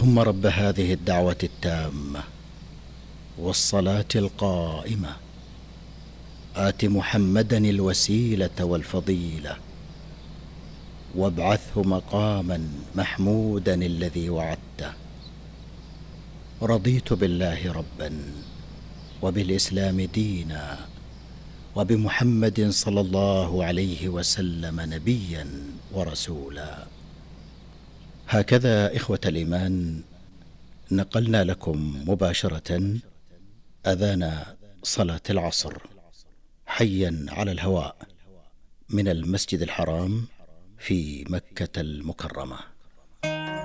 اللهم رب هذه الدعوة التامة والصلاة القائمة آت محمدا الوسيلة والفضيلة وابعثه مقاما محمودا الذي وعدته. رضيت بالله ربا وبالإسلام دينا وبمحمد صلى الله عليه وسلم نبيا ورسولا. هكذا إخوة الإيمان نقلنا لكم مباشرة أذان صلاة العصر حيا على الهواء من المسجد الحرام في مكة المكرمة.